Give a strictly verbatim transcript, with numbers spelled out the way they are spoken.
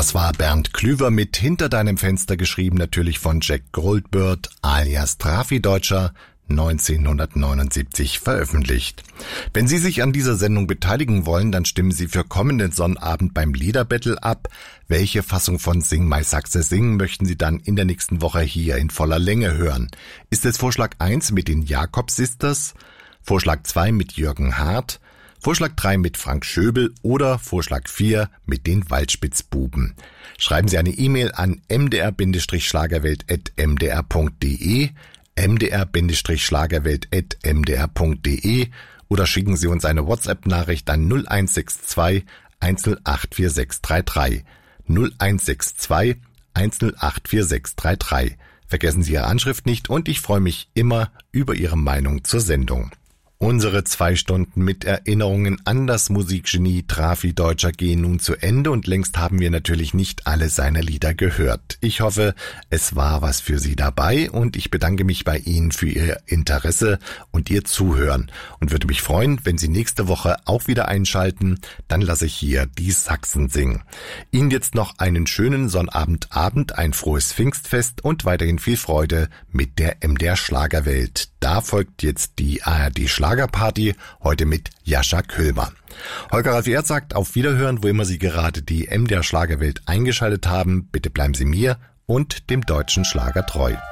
Das war Bernd Klüver mit Hinter deinem Fenster, geschrieben natürlich von Jack Goldbird alias Trafi-Deutscher, neunzehnhundertneunundsiebzig veröffentlicht. Wenn Sie sich an dieser Sendung beteiligen wollen, dann stimmen Sie für kommenden Sonnabend beim Liederbattle ab. Welche Fassung von Sing My Sachse Sing möchten Sie dann in der nächsten Woche hier in voller Länge hören? Ist es Vorschlag eins mit den Jakob Sisters, Vorschlag zwei mit Jürgen Hart, Vorschlag drei mit Frank Schöbel oder Vorschlag vier mit den Waldspitzbuben? Schreiben Sie eine E-Mail an m d r schlagerwelt at m d r punkt d e, m d r schlagerwelt at m d r punkt d e oder schicken Sie uns eine WhatsApp-Nachricht an null eins sechs zwei eins null acht vier sechs drei drei. null eins sechs zwei eins null acht vier sechs drei drei. Vergessen Sie Ihre Anschrift nicht und ich freue mich immer über Ihre Meinung zur Sendung. Unsere zwei Stunden mit Erinnerungen an das Musikgenie Trafi-Deutscher gehen nun zu Ende und längst haben wir natürlich nicht alle seine Lieder gehört. Ich hoffe, es war was für Sie dabei und ich bedanke mich bei Ihnen für Ihr Interesse und Ihr Zuhören und würde mich freuen, wenn Sie nächste Woche auch wieder einschalten. Dann lasse ich hier die Sachsen singen. Ihnen jetzt noch einen schönen Sonnabendabend, ein frohes Pfingstfest und weiterhin viel Freude mit der M D R Schlagerwelt. Da folgt jetzt die A R D Schlagerparty, heute mit Jascha Köhlmer. Holger Ralf Erd sagt auf Wiederhören, wo immer Sie gerade die M D R Schlagerwelt eingeschaltet haben. Bitte bleiben Sie mir und dem deutschen Schlager treu.